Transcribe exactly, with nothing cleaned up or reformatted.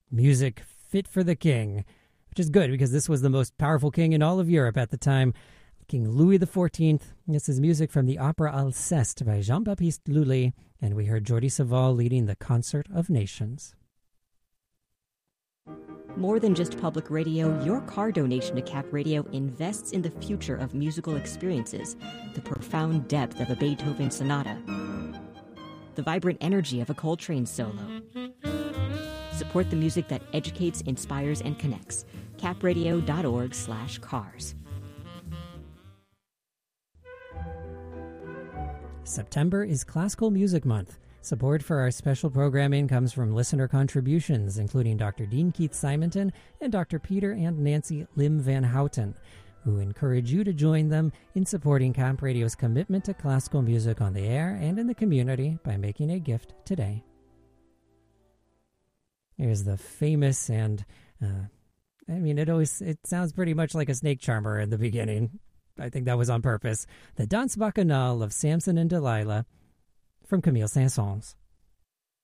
music fit for the king, which is good because this was the most powerful king in all of Europe at the time, King Louis the fourteenth. This is music from the opera Alceste by Jean-Baptiste Lully, and we heard Jordi Savall leading the Concert of Nations. More than just public radio, your car donation to Cap Radio invests in the future of musical experiences, the profound depth of a Beethoven sonata, the vibrant energy of a Coltrane solo. Support the music that educates, inspires, and connects. capradio.org slash cars. September is Classical Music Month. Support for our special programming comes from listener contributions, including Doctor Dean Keith Simonton and Doctor Peter and Nancy Lim Van Houten, who encourage you to join them in supporting Camp Radio's commitment to classical music on the air and in the community by making a gift today. Here's the famous and, uh, I mean, it always it sounds pretty much like a snake charmer in the beginning. I think that was on purpose. The Danse Bacchanale of Samson and Delilah from Camille Saint-Saëns.